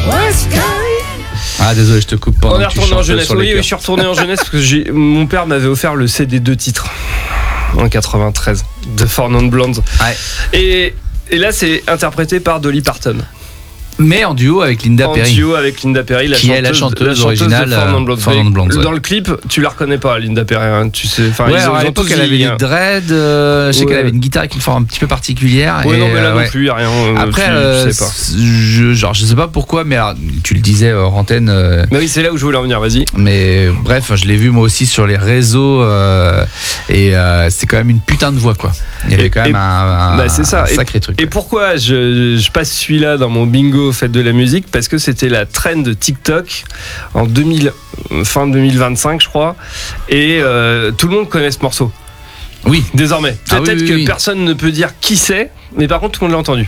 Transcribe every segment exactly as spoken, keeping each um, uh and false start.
Ah désolé, je te coupe pendant On est que tu retourné en chantes jeunesse. sur les Oui, oui, cœurs. je suis retourné en jeunesse parce que j'ai... mon père m'avait offert le C D deux titres en quatre-vingt-treize de Four Non Blondes. Ouais. Et, et là, c'est interprété par Dolly Parton. Mais en duo avec Linda En Perry. duo avec Linda Perry, la Qui chanteuse, est la chanteuse la chanteuse originale, de Four Non Blondes. Four Non Blondes, ouais. Dans le clip, tu la reconnais pas, Linda Perry. Hein, tu sais. Enfin, Ouais, ils ont, alors à ils ont l'époque, tous elle avait vieilli, des hein. dreads. Euh, je sais Ouais. qu'elle avait une guitare avec une forme un petit peu particulière. Ouais, et, non, mais là euh, non ouais. plus, y a rien. euh, Après, tu, euh, tu sais pas. je, genre, je sais pas pourquoi, mais alors, tu le disais hors antenne. Euh, Mais oui, c'est là où je voulais en venir. Vas-y. mais bref, je l'ai vu moi aussi sur les réseaux euh, et euh, c'est quand même une putain de voix quoi. Il y avait Et- quand même et- un, un, bah, c'est ça. un sacré truc. Et pourquoi je, je passe celui-là dans mon bingo fête de la musique? Parce que c'était la trend de TikTok en deux mille, fin deux mille vingt-cinq, je crois. Et euh, tout le monde connaît ce morceau. Oui. Désormais. Ah oui, Peut-être oui, que oui. personne ne peut dire qui c'est, mais par contre tout le monde l'a entendu.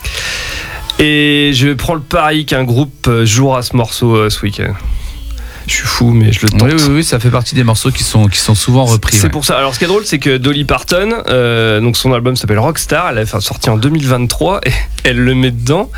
Et je prends le pari qu'un groupe jouera ce morceau euh, ce week-end. Je suis fou, mais je le tente. Oui, oui, oui, ça fait partie des morceaux qui sont, qui sont souvent repris. C'est ouais. pour ça. Alors, ce qui est drôle, c'est que Dolly Parton, euh, donc son album s'appelle Rockstar. Elle a sorti en deux mille vingt-trois et elle le met dedans.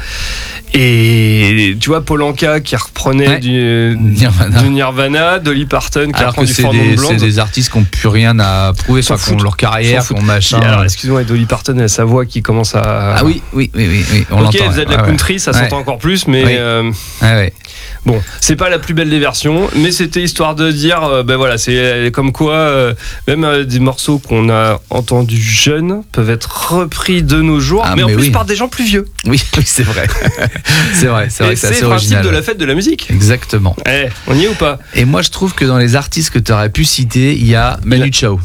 Et tu vois, Paul Anka qui reprenait Ouais. du Nirvana. du Nirvana, Dolly Parton qui Alors reprend que du c'est Four Non des, Blondes. c'est des artistes qui n'ont plus rien à prouver, S'en soit qui ont foutent. leur carrière, S'en qui ont foutent. machin. Puis, alors, excuse-moi, Dolly Parton, elle a sa voix qui commence à. Ah oui, oui, oui, oui, oui, on Ok, l'entend. elle faisait de la ouais, country, ça ouais. s'entend encore plus, mais Oui. euh, Ouais, ouais. bon, c'est pas la plus belle des versions, mais c'était histoire de dire, euh, ben voilà, c'est euh, comme quoi, euh, même euh, des morceaux qu'on a entendus jeunes peuvent être repris de nos jours, Ah, mais en mais plus oui. par des gens plus vieux. Oui, oui, c'est vrai. c'est vrai, c'est vrai Et que c'est c'est assez le principe original. de la fête de la musique. Exactement. Eh, on y est ou pas? Et moi, je trouve que dans les artistes que tu aurais pu citer, il y a Manu Il a- Chao.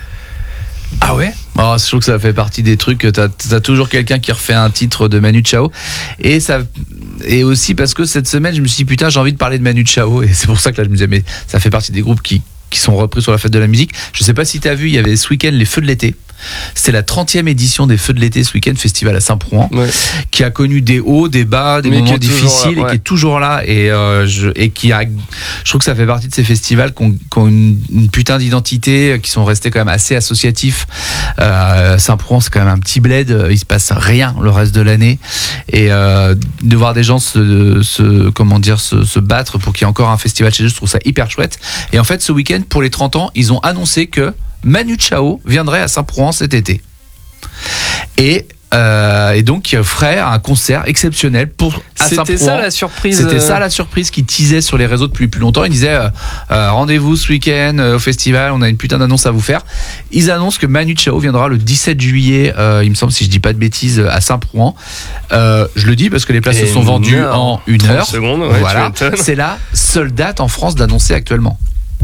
Ah ouais? Oh, je trouve que ça fait partie des trucs. T'as as toujours quelqu'un qui refait un titre de Manu Chao. Et ça, et aussi parce que cette semaine, je me suis dit, putain, j'ai envie de parler de Manu Chao. Et c'est pour ça que là, je me disais, mais ça fait partie des groupes qui, qui sont repris sur la fête de la musique. Je sais pas si t'as vu, il y avait ce week-end les Feux de l'été. C'était la trentième édition des Feux de l'été ce week-end, festival à Saint-Prouan, Ouais. qui a connu des hauts, des bas, des Mais qui moments est toujours difficiles là, ouais. et qui est toujours là. Et, euh, je, et qui a, je trouve que ça fait partie de ces festivals qui ont, qui ont une, une putain d'identité, qui sont restés quand même assez associatifs. Euh, Saint-Prouan, c'est quand même un petit bled, il se passe rien le reste de l'année. Et euh, de voir des gens se, se comment dire, se, se battre pour qu'il y ait encore un festival chez eux, je trouve ça hyper chouette. Et en fait, ce week-end, pour les trente ans, ils ont annoncé que Manu Chao viendrait à Saint-Prouan cet été. Et, euh, et donc, il ferait un concert exceptionnel pour à C'était Saint-Prouan. ça la surprise. C'était euh, ça la surprise qui teasait sur les réseaux depuis plus longtemps. Ils disaient euh, euh, rendez-vous ce week-end euh, au festival, on a une putain d'annonce à vous faire. Ils annoncent que Manu Chao viendra le dix-sept juillet, euh, il me semble, si je dis pas de bêtises, à Saint-Prouan. Euh, je le dis parce que les places se sont vendues Énorme. en une trente heure. secondes, ouais, Voilà, tu m'étonnes. c'est la seule date en France d'annoncer actuellement.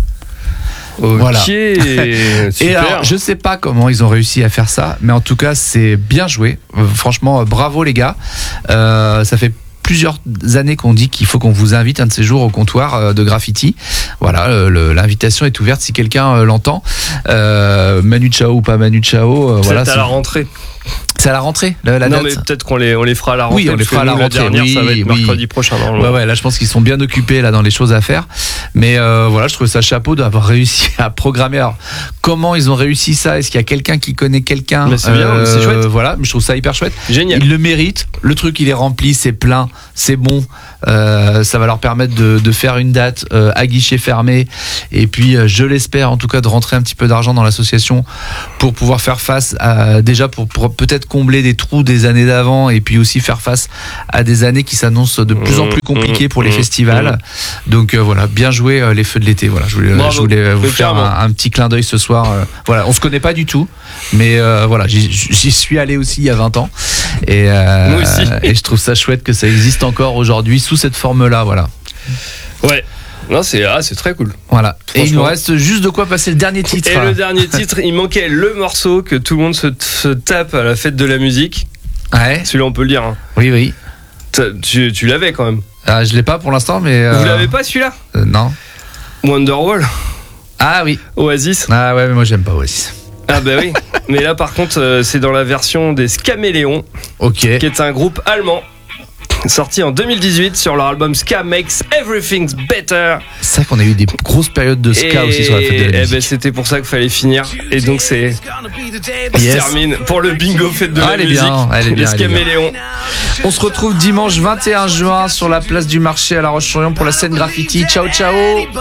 Ok, Voilà. super. Et alors, je sais pas comment ils ont réussi à faire ça, mais en tout cas, c'est bien joué. Euh, franchement, euh, bravo les gars. Euh, ça fait plusieurs années qu'on dit qu'il faut qu'on vous invite un de ces jours au comptoir euh, de Graffiti. Voilà, euh, le- l'invitation est ouverte si quelqu'un euh, l'entend. Euh, Manu Chao ou pas Manu Chao, euh, Peut-être voilà. à c'est- la rentrée. C'est à la rentrée, la, la non, date. mais peut-être qu'on les, on les fera à la rentrée. Oui, on les parce fera que à la nous, rentrée, dernière, oui, ça va être oui. mercredi prochain. Ouais, normalement. ouais, là je pense qu'ils sont bien occupés là dans les choses à faire. Mais euh, voilà, je trouve ça chapeau d'avoir réussi à programmer. Alors, comment ils ont réussi ça? Est-ce qu'il y a quelqu'un qui connaît quelqu'un? Mais c'est bien, c'est chouette. Voilà, mais je trouve ça hyper chouette. Génial. Ils le méritent. Le truc, il est rempli, c'est plein, c'est bon. Euh, ça va leur permettre de, de faire une date euh, à guichet fermé. Et puis, euh, je l'espère en tout cas de rentrer un petit peu d'argent dans l'association pour pouvoir faire face à déjà pour, pour peut-être combler des trous des années d'avant et puis aussi faire face à des années qui s'annoncent de plus en plus compliquées pour les Mmh, festivals. Donc euh, voilà, bien joué euh, les Feux de l'été. Voilà, je voulais, Bravo. je voulais vous Mais faire clairement. un, un petit clin d'œil ce soir. Euh, voilà, on se connaît pas du tout, mais euh, voilà, j'y, j'y suis allé aussi il y a vingt ans et, euh, Moi aussi. et je trouve ça chouette que ça existe encore aujourd'hui sous cette forme-là. Voilà. Ouais. Non, c'est ah, c'est très cool. Voilà. Et il nous Franchement. reste juste de quoi passer le dernier titre. Et le dernier titre, il manquait le morceau que tout le monde se, se tape à la fête de la musique. Ouais. Celui-là, on peut le dire. Hein. Oui, oui. T'as- Tu, tu l'avais quand même. Ah, je l'ai pas pour l'instant, mais. Vous euh, l'avez pas celui-là? euh, Non. Wonderwall, Ah oui. Oasis. Ah ouais, mais moi j'aime pas Oasis. Ah bah oui. Mais là, par contre, euh, c'est dans la version des Scaméléons, Ok. qui est un groupe allemand. sorti en deux mille dix-huit sur leur album Ska Makes Everything Better. C'est vrai qu'on a eu des grosses périodes de ska et, aussi sur la fête de la eh musique. ben, c'était pour ça qu'il fallait finir. Et donc c'est on Yes. termine pour le bingo fête de Ah, la elle est musique. bien, elle est bien, Les elle est bien. Scaméléons. On se retrouve dimanche vingt et un juin sur la place du marché à La Roche-sur-Yon pour la scène graffiti. Ciao ciao.